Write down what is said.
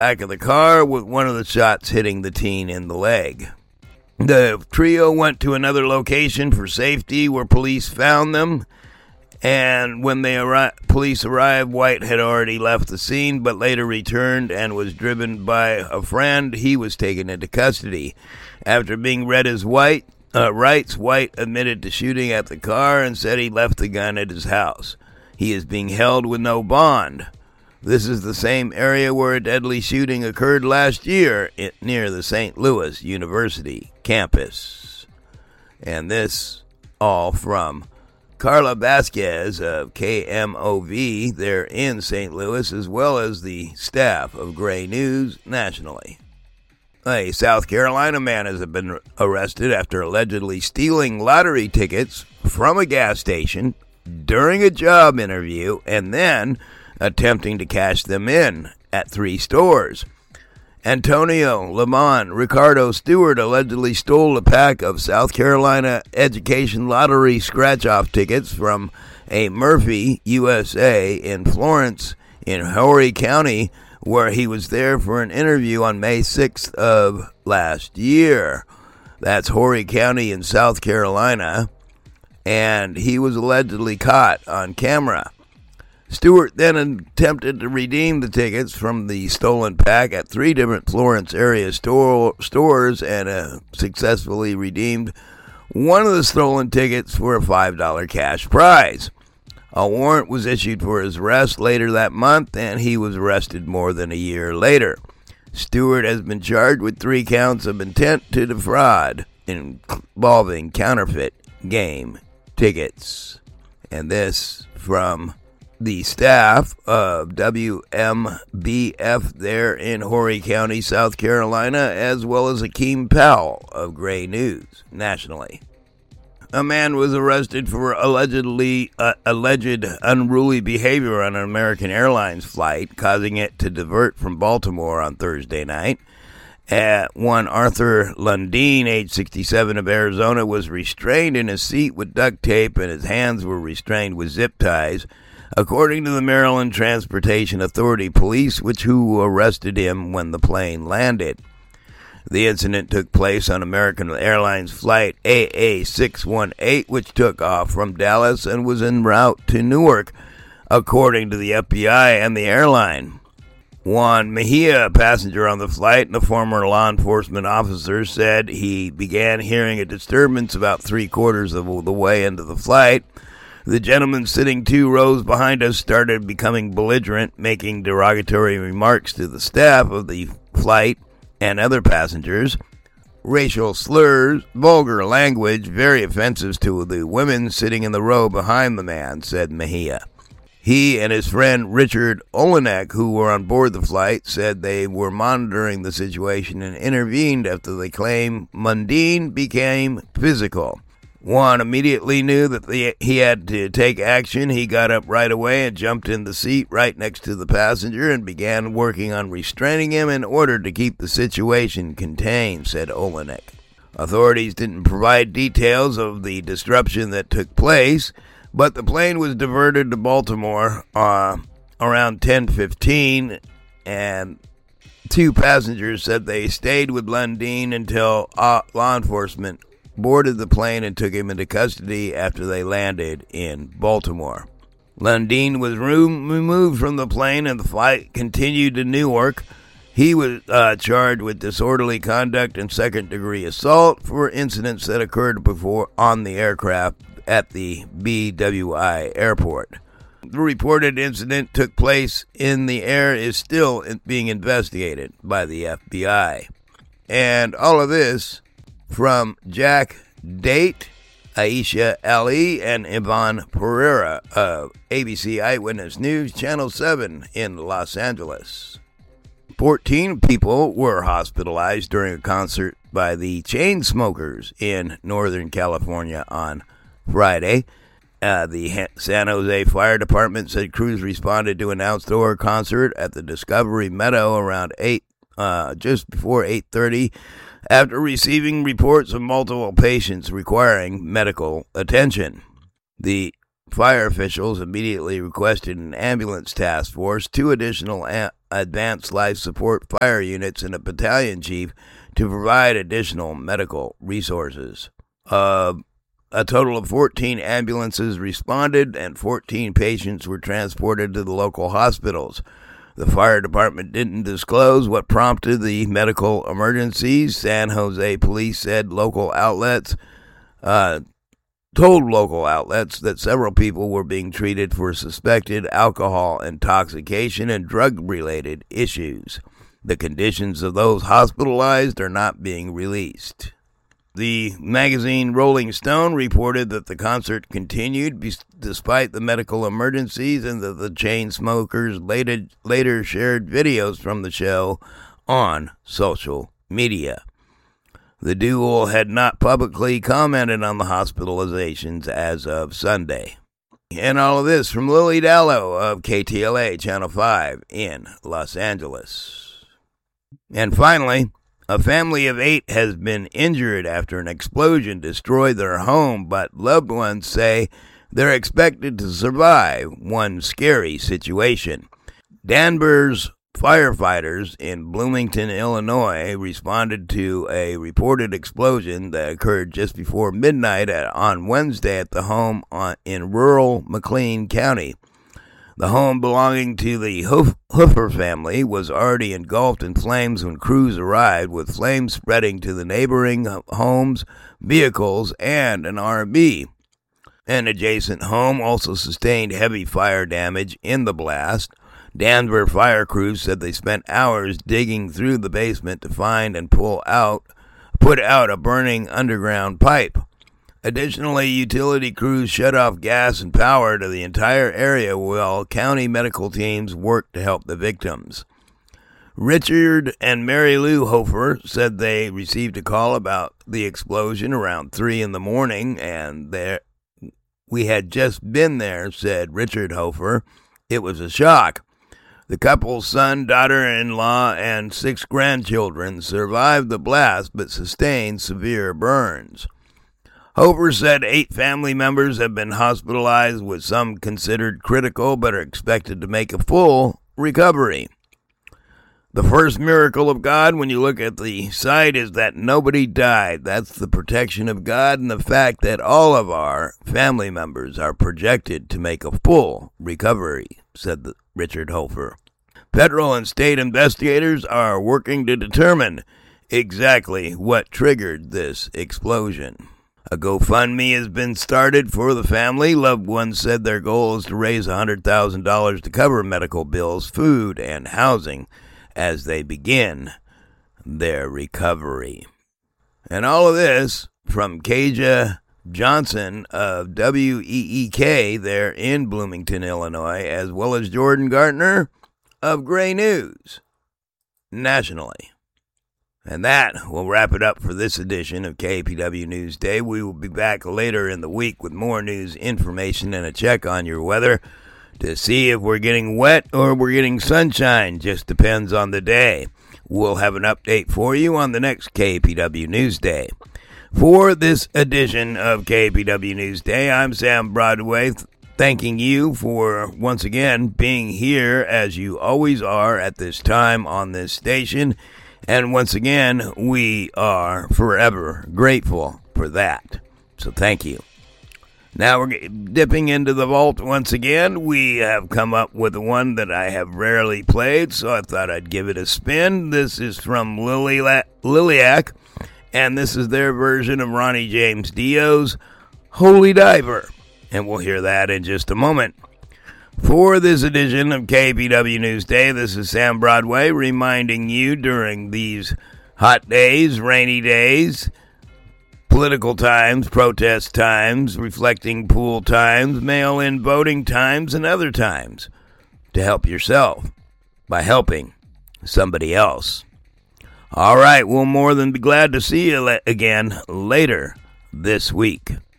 back of the car, with one of the shots hitting the teen in the leg. The trio went to another location for safety where police found them, and when police arrived, White had already left the scene but later returned and was driven by a friend. He was taken into custody. After being read his rights, White admitted to shooting at the car and said he left the gun at his house. He is being held with no bond. This is the same area where a deadly shooting occurred last year near the St. Louis University campus. And this all from Carla Vasquez of KMOV there in St. Louis, as well as the staff of Gray News nationally. A South Carolina man has been arrested after allegedly stealing lottery tickets from a gas station during a job interview and then attempting to cash them in at 3 stores. Antonio Lemon Ricardo Stewart allegedly stole a pack of South Carolina Education Lottery scratch-off tickets from a Murphy USA in Florence in Horry County, where he was there for an interview on May 6th of last year. That's Horry County in South Carolina, and he was allegedly caught on camera. Stewart then attempted to redeem the tickets from the stolen pack at 3 different Florence area stores and successfully redeemed one of the stolen tickets for a $5 cash prize. A warrant was issued for his arrest later that month, and he was arrested more than a year later. Stewart has been charged with 3 counts of intent to defraud involving counterfeit game tickets. And this from the staff of WMBF there in Horry County, South Carolina, as well as Akeem Powell of Gray News nationally. A man was arrested for alleged unruly behavior on an American Airlines flight, causing it to divert from Baltimore on Thursday night. One Arthur Lundeen, age 67 of Arizona, was restrained in his seat with duct tape, and his hands were restrained with zip ties, according to the Maryland Transportation Authority police, who arrested him when the plane landed. The incident took place on American Airlines flight AA618, which took off from Dallas and was en route to Newark, according to the FBI and the airline. Juan Mejia, a passenger on the flight and a former law enforcement officer, said he began hearing a disturbance about 3/4 of the way into the flight. The gentleman sitting 2 rows behind us started becoming belligerent, making derogatory remarks to the staff of the flight and other passengers. Racial slurs, vulgar language, very offensive to the women sitting in the row behind the man, said Mejia. He and his friend Richard Olenek, who were on board the flight, said they were monitoring the situation and intervened after they claimed Mundine became physical. Juan immediately knew that he had to take action. He got up right away and jumped in the seat right next to the passenger and began working on restraining him in order to keep the situation contained, said Olenek. Authorities didn't provide details of the disruption that took place, but the plane was diverted to Baltimore around 10:15, and 2 passengers said they stayed with Lundeen until law enforcement boarded the plane and took him into custody after they landed in Baltimore. Lundeen was removed from the plane and the flight continued to Newark. He was charged with disorderly conduct and second-degree assault for incidents that occurred before on the aircraft at the BWI airport. The reported incident took place in the air is still being investigated by the FBI. And all of this from Jack Date, Aisha Ali, and Yvonne Pereira of ABC Eyewitness News, Channel 7 in Los Angeles. 14 people were hospitalized during a concert by the Chainsmokers in Northern California on Friday. The San Jose Fire Department said crews responded to an outdoor concert at the Discovery Meadow around just before 8:30. After receiving reports of multiple patients requiring medical attention. The fire officials immediately requested an ambulance task force. 2 additional advanced life support fire units and a battalion chief to provide additional medical resources. A total of 14 ambulances responded and 14 patients were transported to the local hospitals. The fire department didn't disclose what prompted the medical emergencies. San Jose police said told local outlets that several people were being treated for suspected alcohol intoxication and drug-related issues. The conditions of those hospitalized are not being released. The magazine Rolling Stone reported that the concert continued despite the medical emergencies and that the chain smokers later shared videos from the show on social media. The duo had not publicly commented on the hospitalizations as of Sunday. And all of this from Lily Dallow of KTLA Channel 5 in Los Angeles. And finally, a family of 8 has been injured after an explosion destroyed their home, but loved ones say they're expected to survive one scary situation. Danvers firefighters in Bloomington, Illinois, responded to a reported explosion that occurred just before midnight on Wednesday at the home in rural McLean County. The home belonging to the Hoofer family was already engulfed in flames when crews arrived, with flames spreading to the neighboring homes, vehicles, and an RV. An adjacent home also sustained heavy fire damage in the blast. Danvers fire crews said they spent hours digging through the basement to find and put out a burning underground pipe. Additionally, utility crews shut off gas and power to the entire area while county medical teams worked to help the victims. Richard and Mary Lou Hofer said they received a call about the explosion around 3 in the morning, and we had just been there, said Richard Hofer. It was a shock. The couple's son, daughter-in-law, and 6 grandchildren survived the blast but sustained severe burns. Hofer said 8 family members have been hospitalized, with some considered critical but are expected to make a full recovery. The first miracle of God when you look at the site is that nobody died. That's the protection of God and the fact that all of our family members are projected to make a full recovery, said Richard Hofer. Federal and state investigators are working to determine exactly what triggered this explosion. A GoFundMe has been started for the family. Loved ones said their goal is to raise $100,000 to cover medical bills, food, and housing as they begin their recovery. And all of this from Kaja Johnson of WEEK there in Bloomington, Illinois, as well as Jordan Gartner of Gray News nationally. And that will wrap it up for this edition of KPW Newsday. We will be back later in the week with more news, information, and a check on your weather to see if we're getting wet or we're getting sunshine. Just depends on the day. We'll have an update for you on the next KPW Newsday. For this edition of KPW Newsday, I'm Sam Broadway, thanking you for once again being here as you always are at this time on this station. And once again, we are forever grateful for that. So thank you. Now we're dipping into the vault once again. We have come up with one that I have rarely played, so I thought I'd give it a spin. This is from Liliac, and this is their version of Ronnie James Dio's Holy Diver. And we'll hear that in just a moment. For this edition of KPW Newsday, this is Sam Broadway reminding you during these hot days, rainy days, political times, protest times, reflecting pool times, mail-in voting times, and other times to help yourself by helping somebody else. All right, we'll more than be glad to see you again later this week.